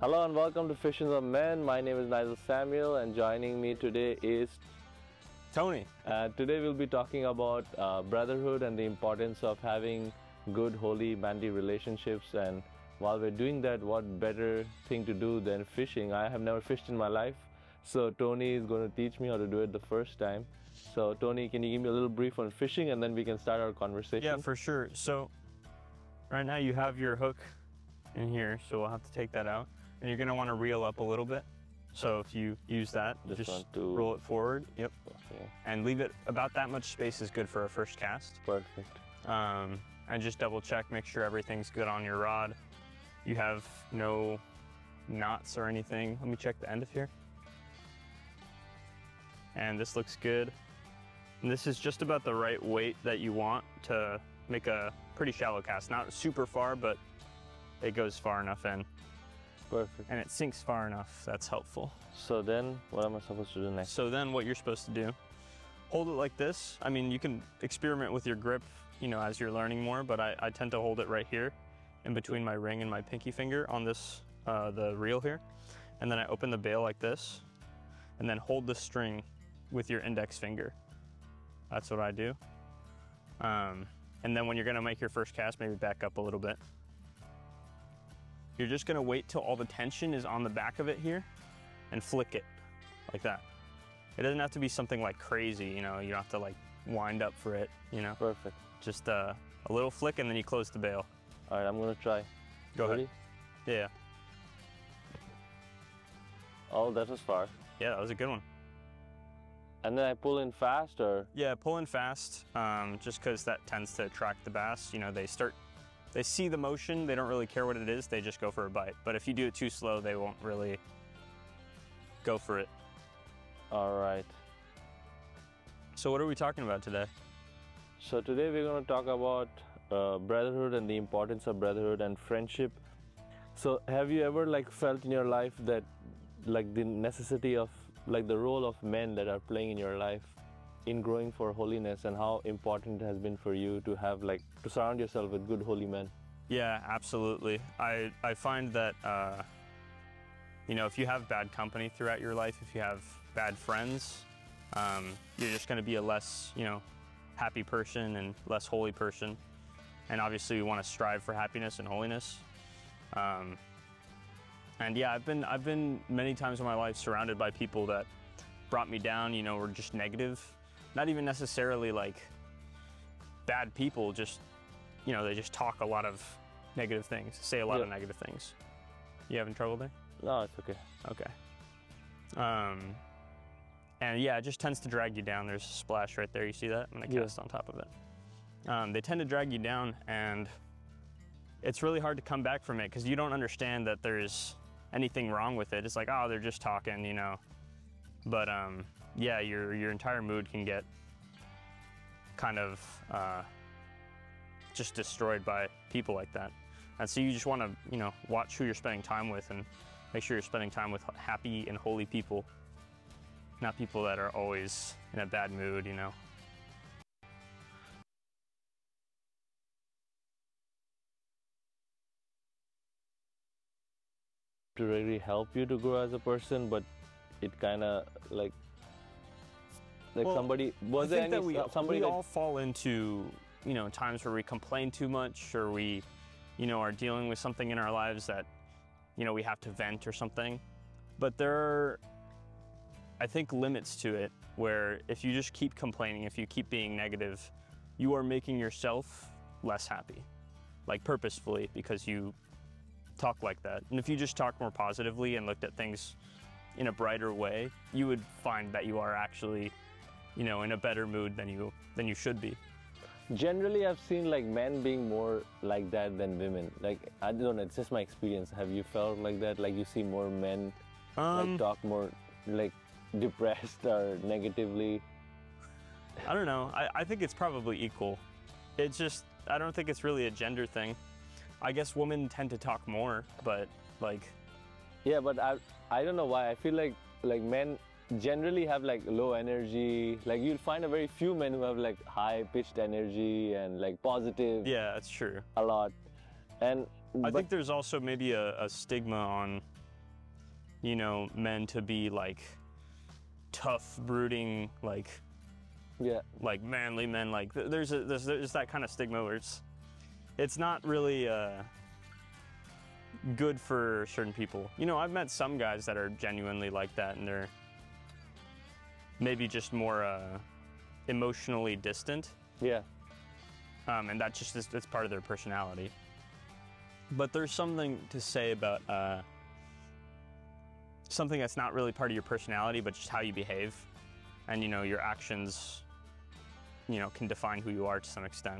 Hello and welcome to Fishing of Men. My name is Nigel Samuel and joining me today is Tony. Today we'll be talking about brotherhood and the importance of having good, holy, manly relationships. And while we're doing that, what better thing to do than fishing? I have never fished in my life, so Tony is going to teach me how to do it the first time. So Tony, can you give me a little brief on fishing and then we can start our conversation? Yeah, for sure. So right now you have your hook in here, so we'll have to take that out. And you're going to want to reel up a little bit. So if you use that, just roll it forward. Yep. Okay. And leave it about that much space is good for a first cast. Perfect. And just double check, make sure everything's good on your rod. You have no knots or anything. Let me check the end of here. And this looks good. And this is just about the right weight that you want to make a pretty shallow cast. Not super far, but it goes far enough in. Perfect. And it sinks far enough. That's helpful. So then, what am I supposed to do next? So then what you're supposed to do, hold it like this. I mean, you can experiment with your grip, you know, as you're learning more, but I tend to hold it right here in between my ring and my pinky finger on this, the reel here. And then I open the bail like this, and then hold the string with your index finger. That's what I do. And then when you're gonna make your first cast, maybe back up a little bit. You're just gonna wait till all the tension is on the back of it here and flick it like that. It doesn't have to be something like crazy, you know, you don't have to like wind up for it, you know. Perfect. Just a little flick and then you close the bail. All right, I'm gonna try. Go Ready? ahead. Yeah. Oh, that was far. Yeah, that was a good one. And then I pull in fast, or? Yeah, pull in fast, just because that tends to attract the bass. You know, they see the motion, they don't really care what it is, they just go for a bite. But if you do it too slow, they won't really go for it. All right. So what are we talking about today? So today we're going to talk about brotherhood and the importance of brotherhood and friendship. So have you ever like felt in your life that like the necessity of like the role of men that are playing in your life in growing for holiness, and how important it has been for you to have like to surround yourself with good holy men? Yeah, absolutely. I find that you know, if you have bad company throughout your life, if you have bad friends, you're just going to be a less, you know, happy person and less holy person. And obviously we want to strive for happiness and holiness. And yeah, I've been many times in my life surrounded by people that brought me down, you know, were just negative. Not even necessarily like bad people, just, you know, they just talk a lot of negative things, say a lot of negative things. You having trouble there? No, it's okay. Okay. And yeah, it just tends to drag you down. There's a splash right there, you see that? I'm gonna cast on top of it. They tend to drag you down, and it's really hard to come back from it because you don't understand that there's anything wrong with it. It's like, oh, they're just talking, you know. But yeah, your entire mood can get kind of just destroyed by people like that. And so you just want to, you know, watch who you're spending time with and make sure you're spending time with happy and holy people, not people that are always in a bad mood, you know. To really help you to grow as a person, but it kind of like well, somebody was there any somebody we all fall into, you know, times where we complain too much, or we, you know, are dealing with something in our lives that, you know, we have to vent or something. But there are, I think, limits to it, where if you just keep complaining, if you keep being negative, you are making yourself less happy, like purposefully, because you talk like that. And if you just talk more positively and looked at things in a brighter way, you would find that you are actually, you know, in a better mood than you should be. Generally, I've seen like men being more like that than women. Like, I don't know, it's just my experience. Have you felt like that? Like you see more men like talk more like depressed or negatively? I don't know. I think it's probably equal. It's just, I don't think it's really a gender thing. I guess women tend to talk more, but like... Yeah, but I don't know why. I feel like men generally have like low energy. Like you'll find a very few men who have like high pitched energy and like positive. Yeah, that's true. A lot. And I think there's also maybe a stigma on you know, men to be like tough, brooding, like manly men. Like there's that kind of stigma where it's not really good for certain people. You know, I've met some guys that are genuinely like that, and they're maybe just more emotionally distant. Yeah. And that just it's part of their personality. But there's something to say about something that's not really part of your personality, but just how you behave, and you know, your actions, you know, can define who you are to some extent.